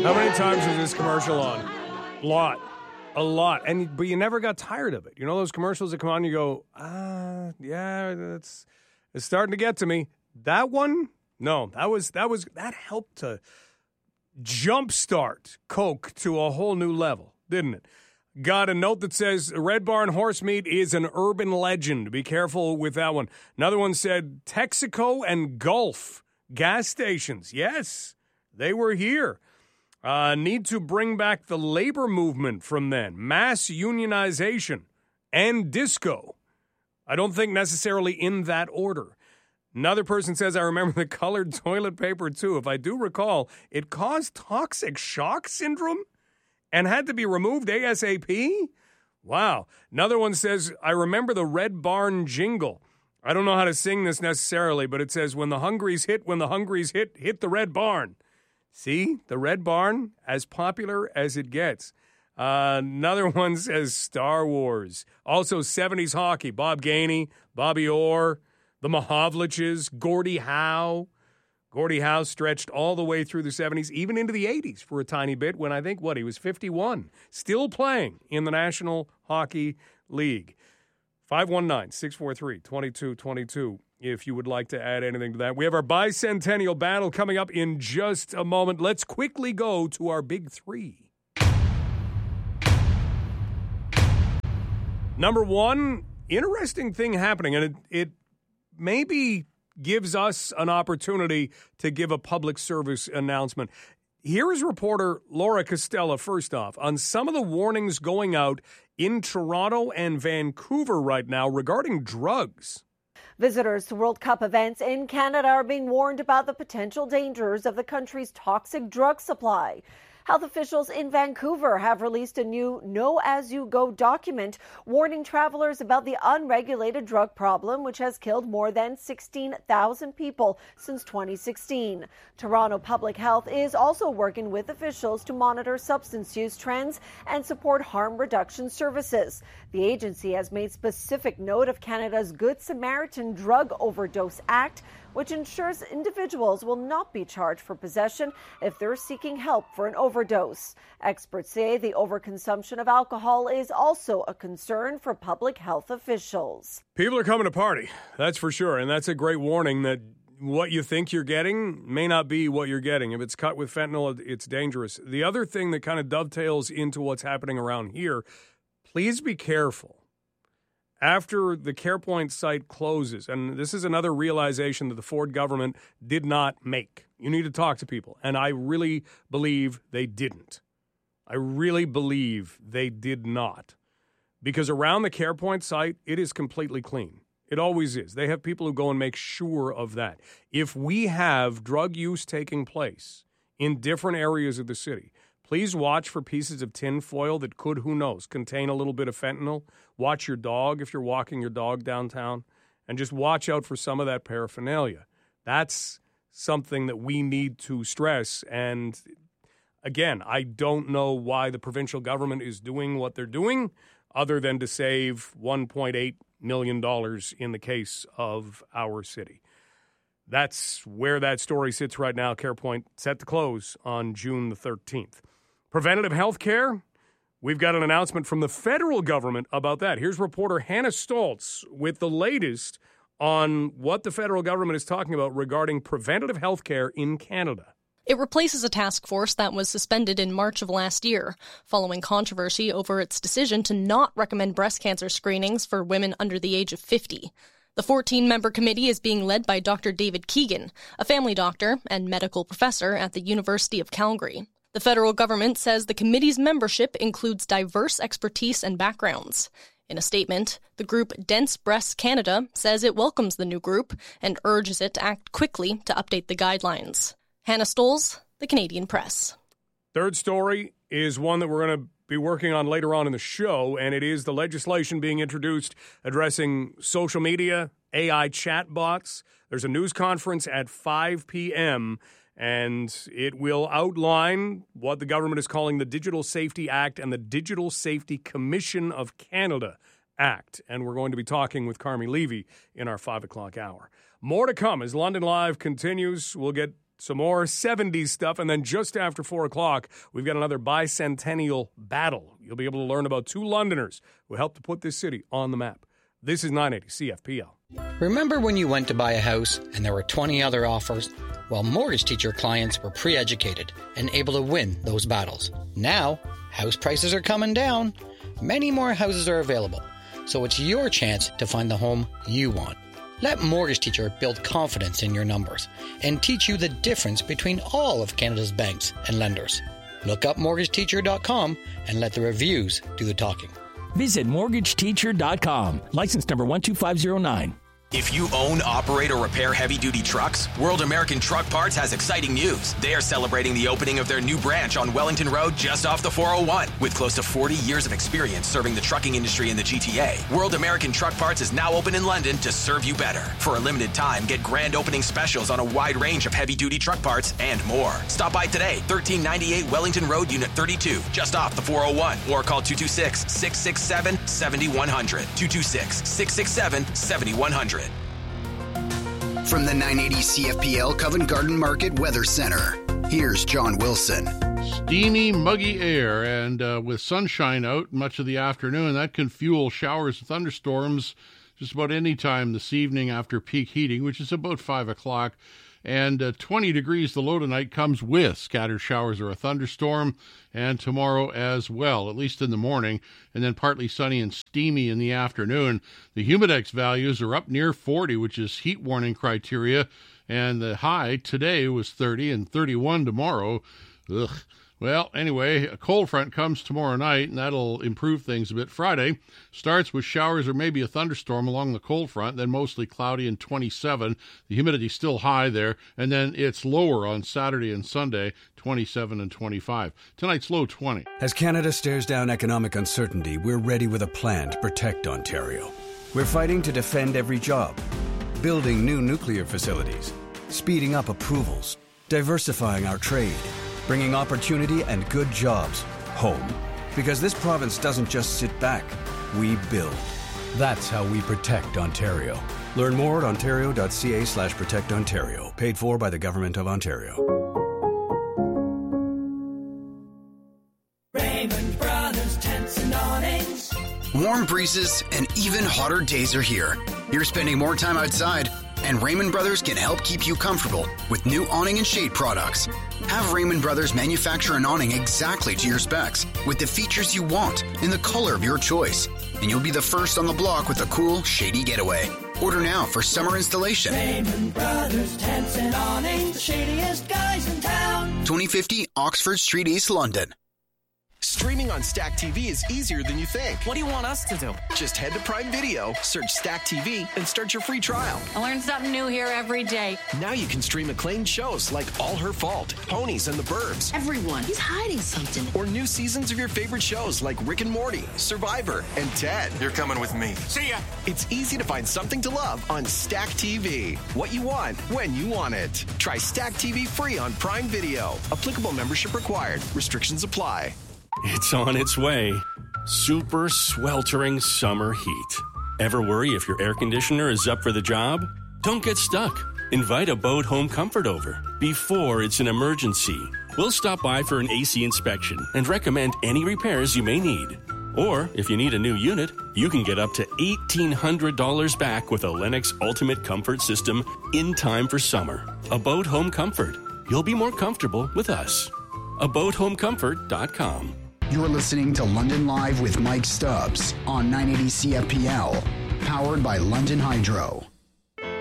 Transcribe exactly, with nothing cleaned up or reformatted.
How many times was this commercial on? A lot. A lot. And but you never got tired of it. You know those commercials that come on and you go, ah, yeah, that's it's starting to get to me. That one, no, that was that was that helped to jumpstart Coke to a whole new level, didn't it? Got a note that says Red Barn horse meat is an urban legend. Be careful with that one. Another one said Texaco and Gulf gas stations. Yes, they were here. Uh, need to bring back the labor movement from then. Mass unionization and disco. I don't think necessarily in that order. Another person says, I remember the colored toilet paper too. If I do recall, it caused toxic shock syndrome and had to be removed ASAP? Wow. Another one says, I remember the Red Barn jingle. I don't know how to sing this necessarily, but it says, when the Hungries hit, when the Hungries hit, hit the Red Barn. See, the Red Barn, as popular as it gets. Uh, another one says Star Wars. Also seventies hockey. Bob Gainey, Bobby Orr, the Mahovliches, Gordie Howe. Gordie Howe stretched all the way through the seventies, even into the eighties for a tiny bit when I think, what, he was fifty-one. Still playing in the National Hockey League. five one nine, six four three, two two two two if you would like to add anything to that. We have our bicentennial battle coming up in just a moment. Let's quickly go to our big three. Number one, interesting thing happening, and it, it maybe gives us an opportunity to give a public service announcement. Here is reporter Laura Costella, first off, on some of the warnings going out in Toronto and Vancouver right now regarding drugs. Visitors to World Cup events in Canada are being warned about the potential dangers of the country's toxic drug supply. Health officials in Vancouver have released a new Know As You Go document warning travelers about the unregulated drug problem, which has killed more than sixteen thousand people since twenty sixteen. Toronto Public Health is also working with officials to monitor substance use trends and support harm reduction services. The agency has made specific note of Canada's Good Samaritan Drug Overdose Act, which ensures individuals will not be charged for possession if they're seeking help for an overdose. Experts say the overconsumption of alcohol is also a concern for public health officials. People are coming to party, that's for sure, and that's a great warning that what you think you're getting may not be what you're getting. If it's cut with fentanyl, it's dangerous. The other thing that kind of dovetails into what's happening around here, please be careful. After the CarePoint site closes, and this is another realization that the Ford government did not make. You need to talk to people, and I really believe they didn't. I really believe they did not. Because around the CarePoint site, it is completely clean. It always is. They have people who go and make sure of that. If we have drug use taking place in different areas of the city, please watch for pieces of tin foil that could, who knows, contain a little bit of fentanyl. Watch your dog if you're walking your dog downtown, and just watch out for some of that paraphernalia. That's something that we need to stress. And again, I don't know why the provincial government is doing what they're doing other than to save one point eight million dollars in the case of our city. That's where that story sits right now. CarePoint set to close on June the thirteenth. Preventative health care, we've got an announcement from the federal government about that. Here's reporter Hannah Stoltz with the latest on what the federal government is talking about regarding preventative health care in Canada. It replaces a task force that was suspended in March of last year, following controversy over its decision to not recommend breast cancer screenings for women under the age of fifty. The fourteen-member committee is being led by Doctor David Keegan, a family doctor and medical professor at the University of Calgary. The federal government says the committee's membership includes diverse expertise and backgrounds. In a statement, the group Dense Breast Canada says it welcomes the new group and urges it to act quickly to update the guidelines. Hannah Stolz, The Canadian Press. Third story is one that we're going to be working on later on in the show, and it is the legislation being introduced addressing social media, A I chatbots. There's a news conference at five p.m., and it will outline what the government is calling the Digital Safety Act and the Digital Safety Commission of Canada Act. And we're going to be talking with Carmi Levy in our five o'clock hour. More to come as London Live continues. We'll get some more seventies stuff, and then just after four o'clock, we've got another bicentennial battle. You'll be able to learn about two Londoners who helped to put this city on the map. This is nine eighty C F P L. Remember when you went to buy a house and there were twenty other offers? Well, Mortgage Teacher clients were pre-educated and able to win those battles. Now, house prices are coming down. Many more houses are available, so it's your chance to find the home you want. Let Mortgage Teacher build confidence in your numbers and teach you the difference between all of Canada's banks and lenders. Look up mortgage teacher dot com and let the reviews do the talking. Visit mortgage teacher dot com. License number one two five zero nine. If you own, operate, or repair heavy-duty trucks, World American Truck Parts has exciting news. They are celebrating the opening of their new branch on Wellington Road just off the four oh one. With close to forty years of experience serving the trucking industry in the G T A, World American Truck Parts is now open in London to serve you better. For a limited time, get grand opening specials on a wide range of heavy-duty truck parts and more. Stop by today, thirteen ninety-eight Wellington Road, Unit thirty-two, just off the four oh one, or call two two six, six six seven, seven one zero zero, two two six, six six seven, seven one zero zero. From the nine eighty C F P L Covent Garden Market Weather Center, here's John Wilson. Steamy, muggy air, and uh, with sunshine out much of the afternoon, that can fuel showers and thunderstorms just about any time this evening after peak heating, which is about five o'clock. And uh, twenty degrees the low tonight comes with scattered showers or a thunderstorm, and tomorrow as well, at least in the morning, and then partly sunny and steamy in the afternoon. The Humidex values are up near forty, which is heat warning criteria, and the high today was thirty and thirty-one tomorrow. Ugh. Well, anyway, a cold front comes tomorrow night, and that'll improve things a bit. Friday starts with showers or maybe a thunderstorm along the cold front, then mostly cloudy and twenty-seven. The humidity's still high there, and then it's lower on Saturday and Sunday, twenty-seven and twenty-five. Tonight's low twenty. As Canada stares down economic uncertainty, we're ready with a plan to protect Ontario. We're fighting to defend every job, building new nuclear facilities, speeding up approvals, diversifying our trade, bringing opportunity and good jobs home. Because this province doesn't just sit back, we build. That's how we protect Ontario. Learn more at ontario.ca slash protect Ontario. Paid for by the Government of Ontario. Raymond Brothers Tents and Awnings. Warm breezes and even hotter days are here. You're spending more time outside, and Raymond Brothers can help keep you comfortable with new awning and shade products. Have Raymond Brothers manufacture an awning exactly to your specs with the features you want in the color of your choice, and you'll be the first on the block with a cool, shady getaway. Order now for summer installation. Raymond Brothers Tents and Awnings, the shadiest guys in town. twenty fifty Oxford Street, East London. Streaming on Stack T V is easier than you think. What do you want us to do? Just head to Prime Video, search Stack T V, and start your free trial. I learn something new here every day. Now you can stream acclaimed shows like All Her Fault, Ponies and the Burbs. Everyone, he's hiding something. Or new seasons of your favorite shows like Rick and Morty, Survivor, and Ted. You're coming with me. See ya! It's easy to find something to love on Stack T V. What you want, when you want it. Try Stack T V free on Prime Video. Applicable membership required. Restrictions apply. It's on its way. Super sweltering summer heat. Ever worry if your air conditioner is up for the job? Don't get stuck. Invite Abode Home Comfort over before it's an emergency. We'll stop by for an A C inspection and recommend any repairs you may need. Or, if you need a new unit, you can get up to eighteen hundred dollars back with a Lennox Ultimate Comfort System in time for summer. Abode Home Comfort. You'll be more comfortable with us. abode home comfort dot com. You're listening to London Live with Mike Stubbs on nine eighty C F P L, powered by London Hydro.